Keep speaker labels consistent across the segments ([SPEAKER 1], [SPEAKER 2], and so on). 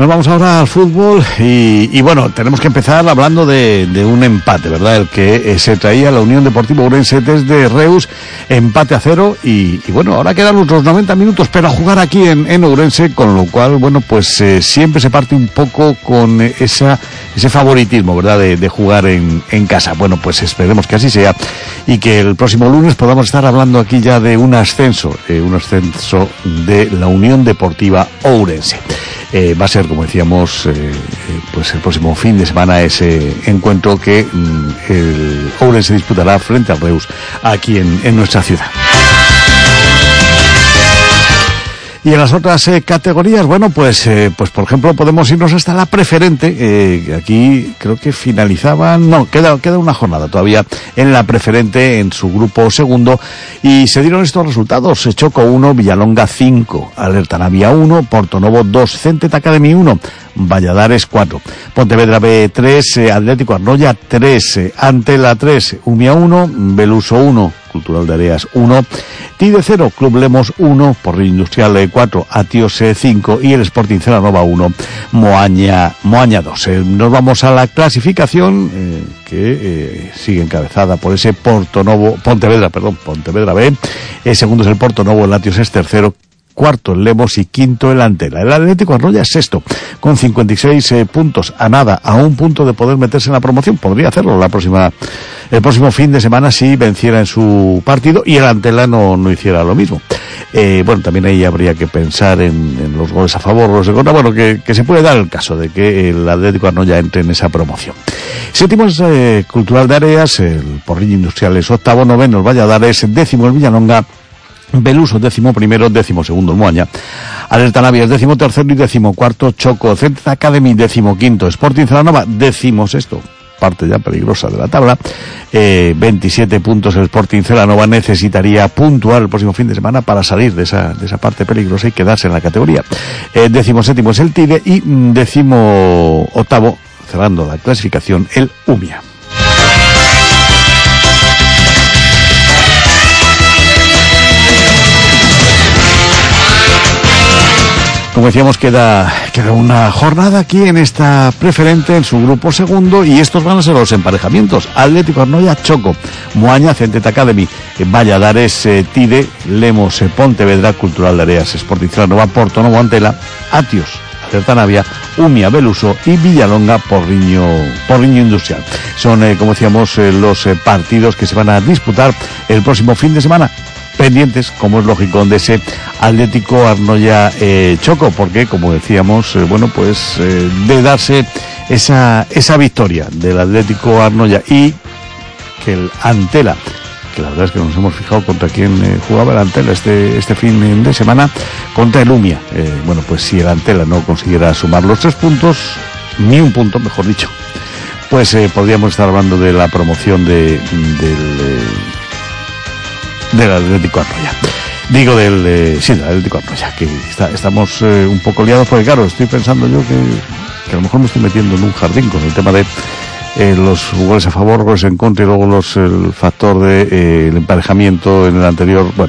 [SPEAKER 1] Nos vamos ahora al fútbol y bueno, tenemos que empezar hablando de un empate, ¿verdad? El que se traía la Unión Deportiva Ourense desde Reus, empate a 0 y bueno, ahora quedan otros 90 minutos para jugar aquí en Ourense, con lo cual, bueno, pues siempre se parte un poco con ese favoritismo, ¿verdad? De jugar en casa. Bueno, pues esperemos que así sea y que el próximo lunes podamos estar hablando aquí ya de un ascenso de la Unión Deportiva Ourense. Va a ser, como decíamos, pues el próximo fin de semana ese encuentro que el Ourense disputará frente al Reus aquí en nuestra ciudad. Y en las otras categorías, bueno, pues por ejemplo podemos irnos hasta la preferente. Aquí creo que finalizaban, no, queda una jornada todavía en la preferente, en su grupo segundo, y se dieron estos resultados: Choco 1, Villalonga 5, Alerta Navia 1, Portonovo 2, Centet Academy 1, Valladares 4, Pontevedra B 3, Atlético Arnoya 3, Antela 3, Umia 1, Beluso 1, Cultural de Areas 1, Tide 0, Club Lemos 1, Porrillo Industrial 4, Atios 5 y el Sporting Celanova 1, Moaña 2. Nos vamos a la clasificación que sigue encabezada por ese Pontevedra B. Segundo es el Portonovo, el Atios es tercero, cuarto el Lemos y quinto el Antela. El Atlético Arnoya es sexto, con 56 puntos, a un punto de poder meterse en la promoción. Podría hacerlo el próximo fin de semana si venciera en su partido y el Antela no hiciera lo mismo. Bueno, también ahí habría que pensar en los goles a favor, los de contra. Bueno, que se puede dar el caso de que el Atlético Arnoya entre en esa promoción. Séptimo es Cultural de Areas, el Porrillo Industrial es octavo, noveno el Valladares, décimo el Villalonga, Beluso 11º, 12º el Moaña, Alerta Navia es 13º y 14º Choco, Centet Academy 15º, Sporting Celanova 16º, parte ya peligrosa de la tabla, 27 puntos el Sporting Celanova. Necesitaría puntuar el próximo fin de semana para salir de esa parte peligrosa y quedarse en la categoría. 17º es el Tide y 18º, cerrando la clasificación, el Umia. Como decíamos, queda una jornada aquí en esta preferente, en su grupo segundo, y estos van a ser los emparejamientos: Atlético Arnoya, Choco, Moaña, Centet Academy, Valladares, Tide, Lemos, Pontevedra, Cultural de Areas, Sporting Celanova, Portonovo, Antela, Atios, Alerta Navia, Umia, Beluso y Villalonga, Porriño Industrial. Son, como decíamos, los partidos que se van a disputar el próximo fin de semana, pendientes, como es lógico, de ese Atlético Arnoya Choco, porque, como decíamos, de darse esa victoria del Atlético Arnoya y que el Antela, que la verdad es que nos hemos fijado contra quién jugaba el Antela este fin de semana, contra el Umia. Pues si el Antela no consiguiera sumar los 3 puntos, ni un punto, mejor dicho, pues podríamos estar hablando de la promoción del Atlético Arnoya. Digo del Atlético Arnoya, que estamos un poco liados, porque claro, estoy pensando yo que a lo mejor me estoy metiendo en un jardín con el tema de los goles a favor, goles en contra y luego el factor de el emparejamiento en el anterior. Bueno,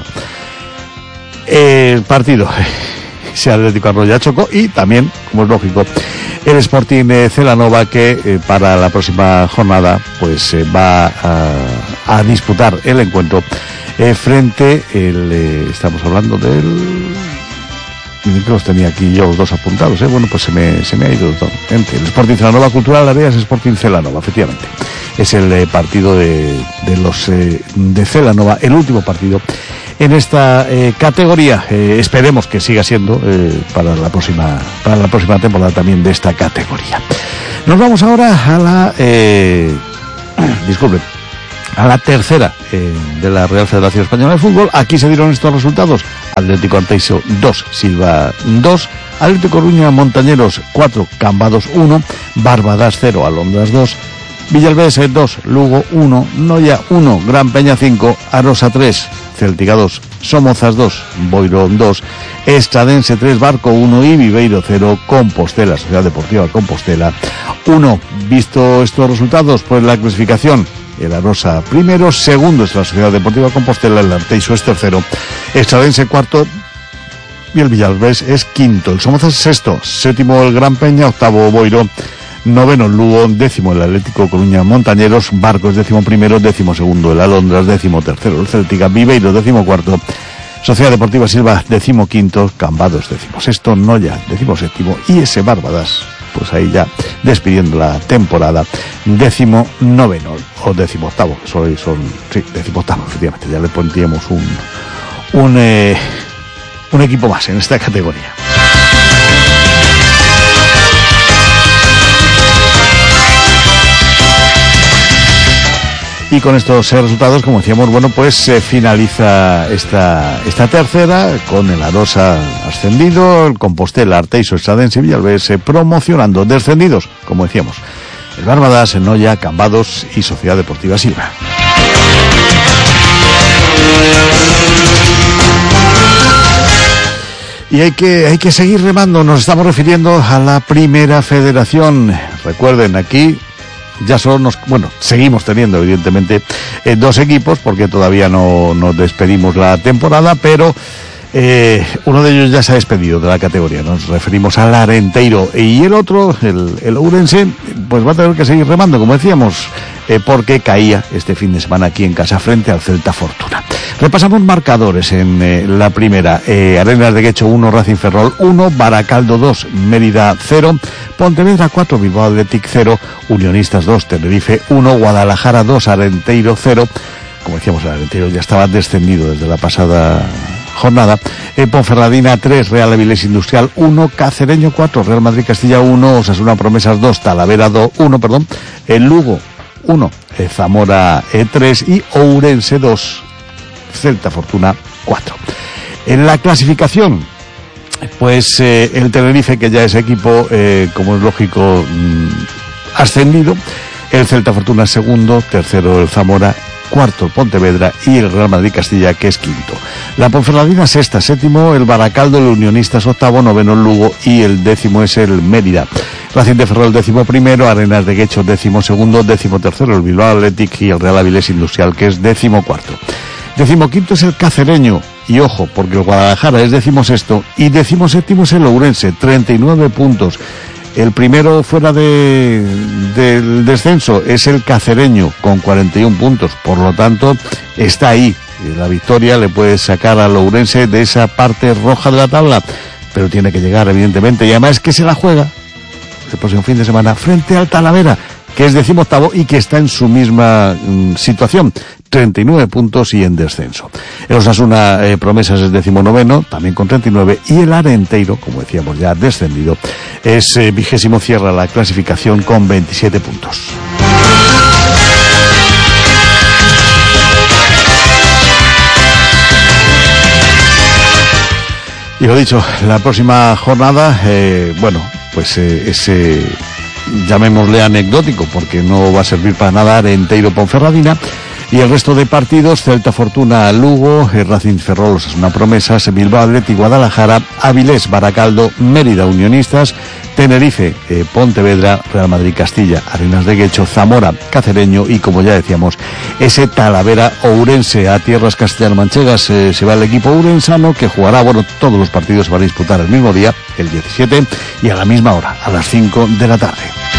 [SPEAKER 1] el partido ese Atlético Arnoya Choco y también, como es lógico, el Sporting Celanova, que para la próxima jornada pues va a disputar el encuentro frente estamos hablando del, que los tenía aquí yo los dos apuntados, bueno, pues se me ha ido todo. El Sporting Celanova, Cultural de Areas, Sporting Celanova, efectivamente es el partido de los de Celanova, el último partido en esta categoría. Esperemos que siga siendo para la próxima temporada también de esta categoría. Nos vamos ahora a la a la tercera de la Real Federación Española de Fútbol. Aquí se dieron estos resultados: Atlético Anteiso 2, Silva 2, Atlético Coruña Montañeros 4, Cambados 1, Barbadas 0, Alondras 2, Villalbés 2, Lugo 1, Noia 1, Gran Peña 5, Arosa 3, Céltica 2, Somozas 2, Boiro 2, Estradense 3, Barco 1 y Viveiro 0, Compostela, Sociedad Deportiva Compostela 1. Visto estos resultados, pues la clasificación: el Arosa primero, segundo es la Sociedad Deportiva Compostela, el Arteiso es tercero, Estradense cuarto, y el Villalbés es quinto. El Somozas es sexto, séptimo el Gran Peña, octavo Boiro, noveno el Lugo, décimo el Atlético Coruña Montañeros, Barcos décimo primero, décimo segundo el Alondras, décimo tercero el Céltica, Viveiro décimo cuarto, Sociedad Deportiva Silva décimo quinto, Cambados décimo sexto, Noya décimo séptimo y ese Bárbadas, pues ahí ya despidiendo la temporada, décimo noveno o décimo octavo, décimo octavo, efectivamente, ya le pondríamos un equipo más en esta categoría. Y con estos resultados, como decíamos, bueno, pues se finaliza esta tercera con el Arosa ascendido, el Compostela, Arteiso, Estradense y Villalbés promocionando. Descendidos, como decíamos, el Bárbadas, el Noya, Cambados y Sociedad Deportiva Silva. Y hay que seguir remando. Nos estamos refiriendo a la Primera Federación. Recuerden, aquí ya solo seguimos teniendo evidentemente dos equipos porque todavía no despedimos la temporada, pero uno de ellos ya se ha despedido de la categoría. Nos referimos al Arenteiro y el otro, el Ourense, pues va a tener que seguir remando, como decíamos, porque caía este fin de semana aquí en casa frente al Celta Fortuna. Repasamos marcadores en la primera. Arenas de Guecho 1, Racing Ferrol 1, Baracaldo 2, Mérida 0, Pontevedra 4, Bilbao Athletic 0, Unionistas 2, Tenerife 1, Guadalajara 2, Arenteiro 0. Como decíamos, el Arenteiro ya estaba descendido desde la pasada jornada. Ponferradina 3, Real Avilés Industrial 1, Cacereño 4, Real Madrid Castilla 1, Osasuna Promesas 2, Talavera 1, el Lugo 1, Zamora 3 y Ourense 2, Celta Fortuna 4. En la clasificación, pues el Tenerife, que ya es equipo, como es lógico, ascendido, el Celta Fortuna segundo, tercero el Zamora, cuarto el Pontevedra y el Real Madrid Castilla, que es quinto. La Ponferradina sexta, séptimo el Baracaldo, el Unionistas octavo, noveno el Lugo y el décimo es el Mérida. Racing de Ferrol décimo primero, Arenas de Guecho décimo segundo, décimo tercero el Bilbao Athletic y el Real Avilés Industrial, que es décimo cuarto. Décimo quinto es el Cacereño, y ojo, porque el Guadalajara es décimo sexto, y décimo séptimo es el Ourense, 39 puntos. El primero fuera del descenso es el Cacereño, con 41 puntos, por lo tanto, está ahí. La victoria le puede sacar al Ourense de esa parte roja de la tabla, pero tiene que llegar, evidentemente, y además es que se la juega el próximo fin de semana frente al Talavera, que es 18º y que está en su misma situación, 39 puntos y en descenso. El Osasuna Promesas es 19º, también con 39, y el Arenteiro, como decíamos ya descendido, es 20º, cierra la clasificación con 27 puntos. Y lo dicho, la próxima jornada, ese llamémosle anecdótico, porque no va a servir para nada, Arenteiro Ponferradina, y el resto de partidos: Celta Fortuna Lugo, Racing Ferrol Osasuna Promesas, Bilbao Athletic Guadalajara, Avilés Baracaldo, Mérida Unionistas, Tenerife Pontevedra, Real Madrid Castilla, Arenas de Guecho, Zamora Cacereño y, como ya decíamos, ese Talavera Ourense. A tierras castellano-manchegas se va el equipo ourensano, que jugará, todos los partidos se van a disputar el mismo día, el 17, y a la misma hora, a las 5 de la tarde.